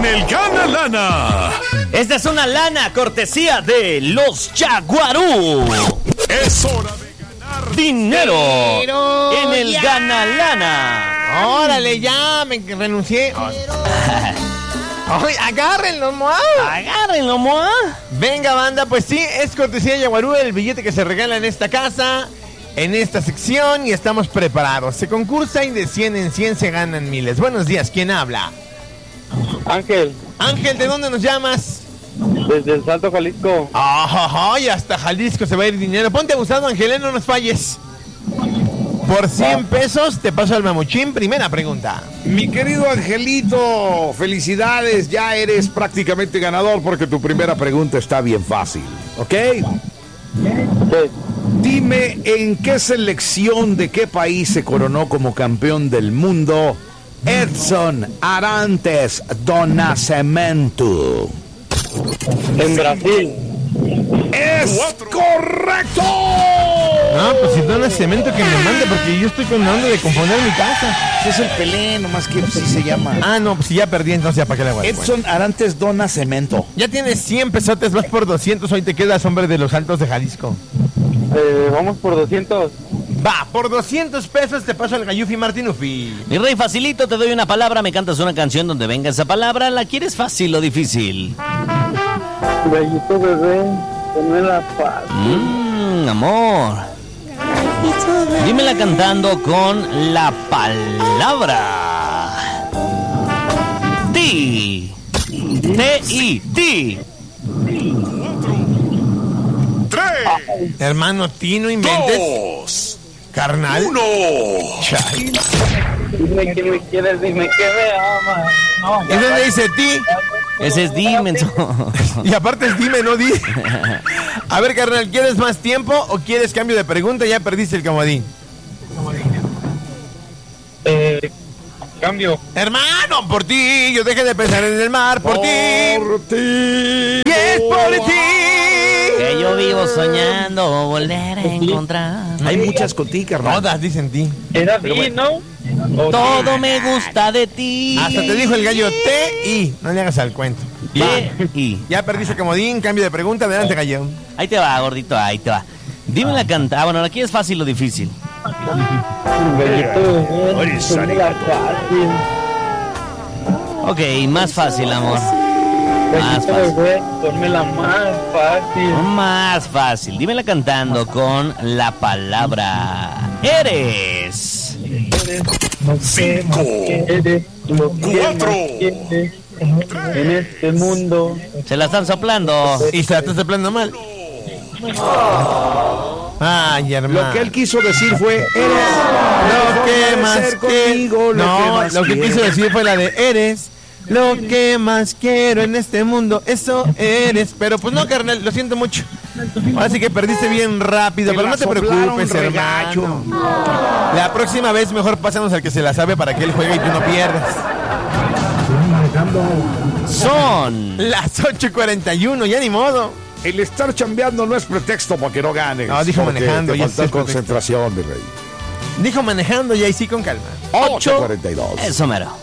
en el Gana Lana. Esta es una lana cortesía de los Jaguarú. Es hora de ganar Dinero en el Gana Lana. Órale, ya, me renuncié. Ay, agárrenlo, Moa. Agárrenlo, Moa. Venga, banda, pues sí, es cortesía de Yaguarú el billete que se regala en esta casa, en esta sección, y estamos preparados. Se concursa y de 100 en 100 se ganan miles. Buenos días, ¿quién habla? Ángel, Ángel, ¿de dónde nos llamas? desde el Salto, Jalisco. Ay, hasta Jalisco se va a ir dinero. Ponte abusado, Ángel, no nos falles. Por 100 pesos te paso al mamuchín. Primera pregunta. Mi querido Angelito, felicidades, ya eres prácticamente ganador porque tu primera pregunta está bien fácil, ¿ok? Sí. Dime, ¿en qué selección de qué país se coronó como campeón del mundo Edson Arantes do Nascimento? En Brasil. ¡Es correcto! No, pues si no es cemento que me mande, porque yo estoy con la onda de componer mi casa. Ese es el Pelé, nomás que sí se llama. Ah, no, pues si ya perdí, entonces ya para qué le voy a Edson Arantes do Nascimento. Ya tienes 100 pesotes, vas por 200, hoy te quedas, hombre de los Altos de Jalisco. Vamos por 200. Va, por 200 pesos te paso al Gallufi Martinufi. Mi rey, facilito, te doy una palabra, me cantas una canción donde venga esa palabra. ¿La quieres fácil o difícil? Gallito bebé, ponme la paz. Amor. Dímela cantando con la palabra Ti. T-I-Ti. 3, Hermano, Tino, inventes. 2, Carnal. 1. Chay. Dime que me quieres, dime que me amas. No, ¿Es donde dice ti? Ese es Dimenso. Y aparte es dime, no di. A ver, carnal, ¿quieres más tiempo o quieres cambio de pregunta? Ya perdiste el comodín. Cambio. Hermano, por ti, yo dejé de pensar en el mar, por ti. ti. Y es por ti. Que yo vivo soñando volver a encontrar. Hay muchas contigo, carnal. Todas dicen ti. Era ti, ¿no? Todo me gusta de ti. Hasta te dijo el gallo T-I. No le hagas al cuento. Y Ya perdiste el comodín, cambio de pregunta, adelante, gallo. ahí te va, gordito, ahí te va. Dime la canta. Bueno, aquí es fácil o difícil. Gallito bebé, ponme la fácil. Ok, más fácil, amor. Más Gallito fácil. bebé, ponme la más fácil. Más fácil. Dímela cantando con la palabra Eres. No sé más que eres, lo que 4, más quieres en este mundo. Se la están soplando. Y se la estás soplando mal. Ay, hermano. Lo que él quiso decir fue: eres Lo que más ser conmigo, No, lo que quiso quiero. decir fue la de eres lo que más quiero en este mundo. Eso eres. Pero pues no, carnal, lo siento mucho. Así que perdiste bien rápido. Te Pero la no te soplaron, preocupes, regacho. hermano. La próxima vez mejor pasamos al que se la sabe para que él juegue y tú no pierdas. Son Las 8:41, ya ni modo. El estar chambeando no es pretexto para que no ganes. No, dijo porque manejando, te ya faltó sí es pretexto. concentración, mi rey. Dijo manejando y ahí sí con calma. 8. 8:42. Eso mero.